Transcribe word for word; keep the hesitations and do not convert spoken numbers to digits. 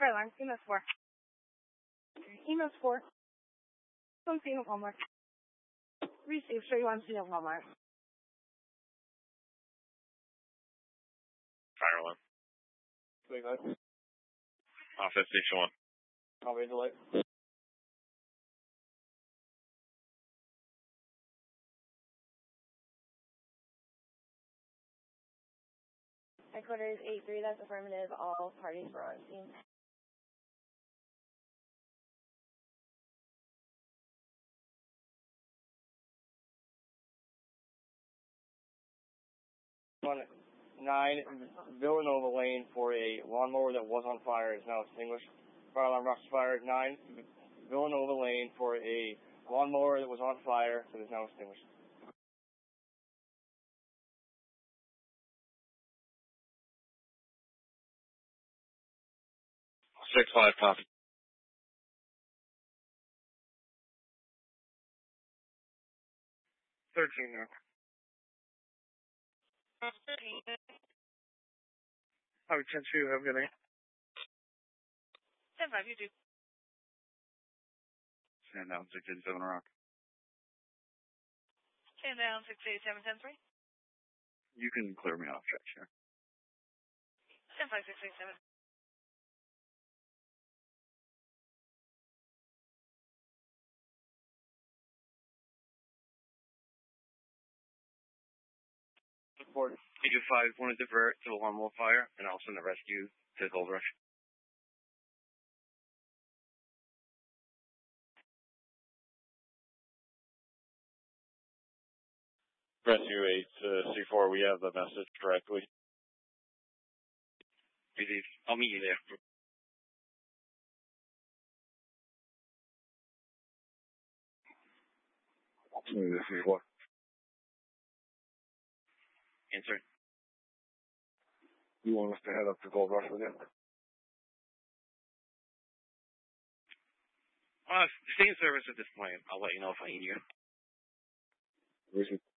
fire alarm. C M S four. C M S four. Come see him Walmart. Receive. Sure you want to see him Walmart. Fire alarm. Big light. Office station one. I'll read the light. Headquarters eight three, that's affirmative. All parties were on scene. On nine Villanova Lane for a lawnmower that was on fire is now extinguished. Fire alarm rocks fire. nine Villanova Lane for a lawnmower that was on fire that is now extinguished. Six five copy. Thirteen now. How ten two, have a good night. ten five, you too. Stand down six eight seven rock. Stand down six eight seven ten three. You can clear me off, check, sure. ten five six eight seven. Report. Agent five, want to divert to the lawnmower fire, and I'll send the rescue to Gold Rush. Rescue eight, uh, C four, we have the message correctly. Receive. I'll meet you there. C four. Answer. You want us to head up to Gold Rush with you? Uh, stay in service at this point. I'll let you know if I need you. Receive.